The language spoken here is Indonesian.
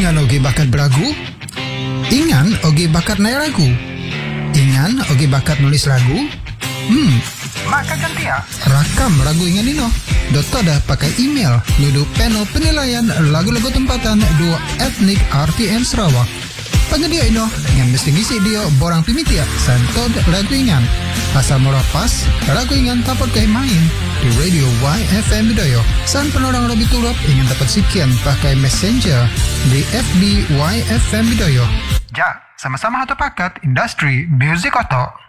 Ingan oge bakat beragu? Ingan oge bakat naik lagu? Ingan oge bakat nulis lagu? Maka ganti ya. Rakam lagu Ingan ino. Dota dah pakai email nudu panel penilaian lagu-lagu tempatan dua etnik RTM Sarawak. Penyedia ino yang mesti ngisi dia borang pimitia santod lagu Ingan. Asal merapas lagu Ingan dapat kaya main di radio YFM Bidoyo. San penorang lebih turut ingin dapat sekian pakai messenger di FB YFM Bidoyo. Ja, sama-sama atau pakat industri music oto.